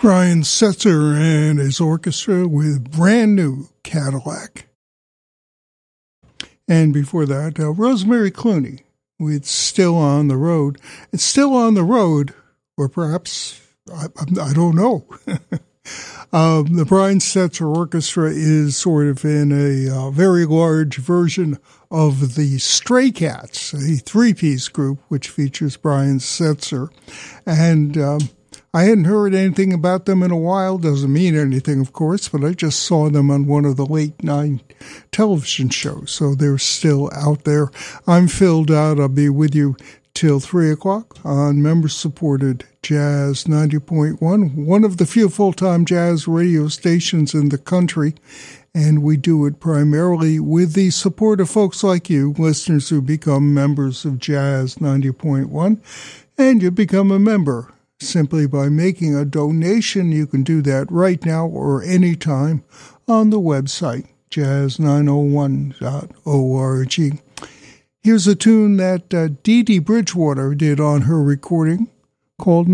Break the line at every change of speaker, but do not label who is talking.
Brian Setzer and his orchestra with Brand New Cadillac. And before that, Rosemary Clooney with Still on the Road. It's Still on the Road, or perhaps, I don't know. The Brian Setzer Orchestra is sort of in a very large version of the Stray Cats, a three-piece group which features Brian Setzer. And I hadn't heard anything about them in a while. Doesn't mean anything, of course, but I just saw them on one of the late-night television shows, so they're still out there. I'm Phil Dodd. I'll be with you till 3 o'clock on member-supported Jazz 90.1, one of the few full-time jazz radio stations in the country, and we do it primarily with the support of folks like you, listeners who become members of Jazz 90.1, and you become a member simply by making a donation. You can do that right now or anytime on the website, jazz901.org. Here's a tune that Dee Dee Bridgewater did on her recording called